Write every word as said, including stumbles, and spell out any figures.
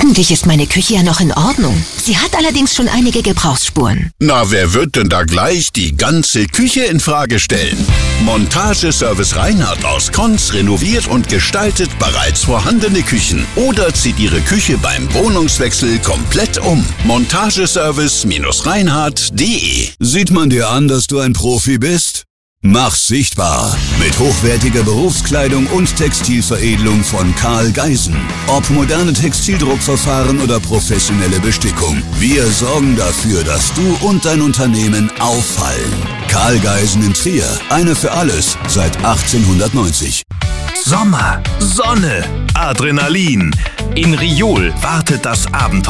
Eigentlich ist meine Küche ja noch in Ordnung. Sie hat allerdings schon einige Gebrauchsspuren. Na, wer wird denn da gleich die ganze Küche in Frage stellen? Montageservice Reinhardt aus Konz renoviert und gestaltet bereits vorhandene Küchen oder zieht Ihre Küche beim Wohnungswechsel komplett um. Montageservice Reinhardt punkt de. Sieht man dir an, dass du ein Profi bist? Mach's sichtbar mit hochwertiger Berufskleidung und Textilveredelung von Karl Geisen. Ob moderne Textildruckverfahren oder professionelle Bestickung, wir sorgen dafür, dass du und dein Unternehmen auffallen. Karl Geisen in Trier, einer für alles, seit achtzehnhundertneunzig. Sommer, Sonne, Adrenalin. In Riol wartet das Abenteuer.